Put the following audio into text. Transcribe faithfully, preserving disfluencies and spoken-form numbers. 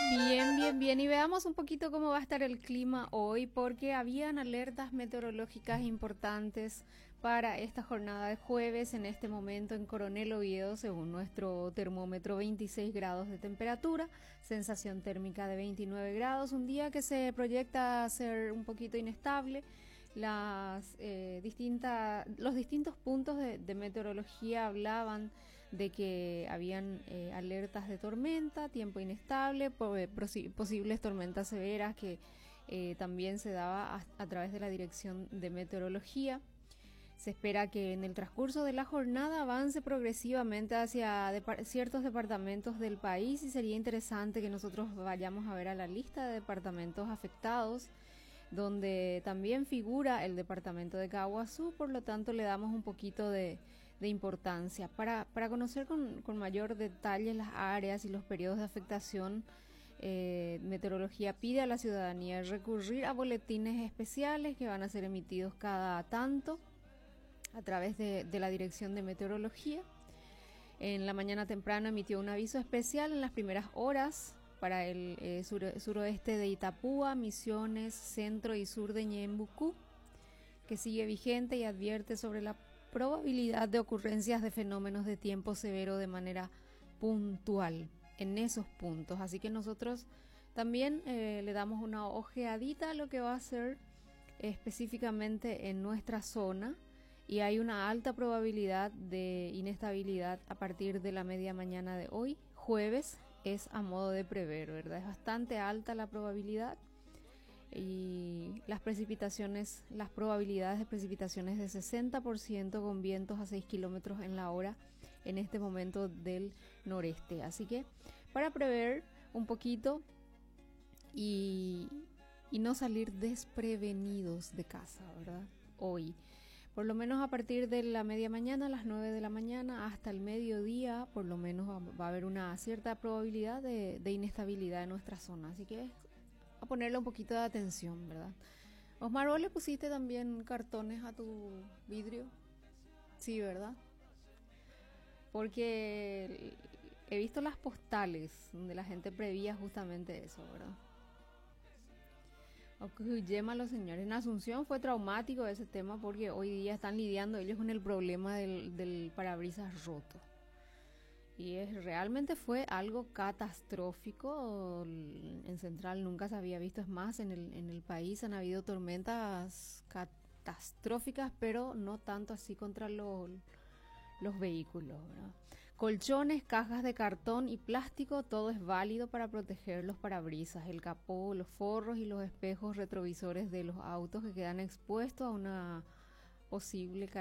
Bien, bien, bien. Y veamos un poquito cómo va a estar el clima hoy, porque habían alertas meteorológicas importantes para esta jornada de jueves. En este momento en Coronel Oviedo, según nuestro termómetro, veintiséis grados de temperatura, sensación térmica de veintinueve grados, un día que se proyecta ser un poquito inestable. Las eh, distintas, los distintos puntos de, de meteorología hablaban de que habían eh, alertas de tormenta, tiempo inestable, po- eh, posi- posibles tormentas severas que eh, también se daba a, a través de la Dirección de Meteorología. Se espera que en el transcurso de la jornada avance progresivamente hacia depar- ciertos departamentos del país y sería interesante que nosotros vayamos a ver a la lista de departamentos afectados, donde también figura el departamento de Caguazú. Por lo tanto le damos un poquito de, de importancia. Para, para conocer con, con mayor detalle las áreas y los periodos de afectación, eh, Meteorología pide a la ciudadanía recurrir a boletines especiales que van a ser emitidos cada tanto a través de, de la Dirección de Meteorología. En la mañana temprano emitió un aviso especial en las primeras horas para el eh, sur, suroeste de Itapúa, Misiones, centro y sur de Ñembucú, que sigue vigente y advierte sobre la probabilidad de ocurrencias de fenómenos de tiempo severo de manera puntual en esos puntos. Así que nosotros también eh, le damos una ojeadita a lo que va a ser específicamente en nuestra zona, y hay una alta probabilidad de inestabilidad a partir de la media mañana de hoy, jueves. Es a modo de prever, ¿verdad? Es bastante alta la probabilidad y las precipitaciones, las probabilidades de precipitaciones de sesenta por ciento con vientos a seis kilómetros en la hora en este momento del noreste. Así que para prever un poquito y, y no salir desprevenidos de casa, ¿verdad? Hoy. Por lo menos a partir de la media mañana, a las nueve de la mañana, hasta el mediodía, por lo menos va, va a haber una cierta probabilidad de, de inestabilidad en nuestra zona. Así que a ponerle un poquito de atención, ¿verdad? Osmar, ¿vos le pusiste también cartones a tu vidrio? Sí, ¿verdad? Porque he visto las postales donde la gente prevía justamente eso, ¿verdad? Yema, los señores. En Asunción fue traumático ese tema porque hoy día están lidiando ellos con el problema del, del parabrisas roto. Y es, realmente fue algo catastrófico. En Central nunca se había visto. Es más, en el, en el país han habido tormentas catastróficas, pero no tanto así contra los, los vehículos, ¿verdad? Colchones, cajas de cartón y plástico, todo es válido para proteger los parabrisas, el capó, los forros y los espejos retrovisores de los autos que quedan expuestos a una posible caída